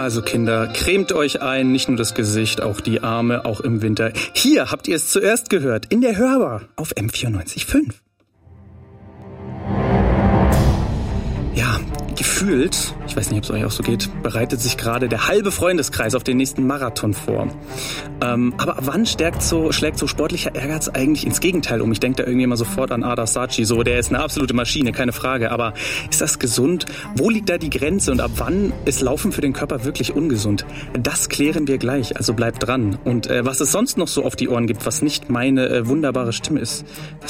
Also Kinder, cremt euch ein, nicht nur das Gesicht, auch die Arme, auch im Winter. Hier habt ihr es zuerst gehört, in der Hörbar auf M94.5. Ja, gefühlt, ich weiß nicht, ob es euch auch so geht, bereitet sich gerade der halbe Freundeskreis auf den nächsten Marathon vor. Aber wann schlägt so sportlicher Ehrgeiz eigentlich ins Gegenteil um? Ich denke da irgendwie immer sofort an Ardar Saci, so, der ist eine absolute Maschine, keine Frage. Aber ist das gesund? Wo liegt da die Grenze und ab wann ist Laufen für den Körper wirklich ungesund? Das klären wir gleich, also bleibt dran. Und was es sonst noch so auf die Ohren gibt, was nicht meine wunderbare Stimme ist,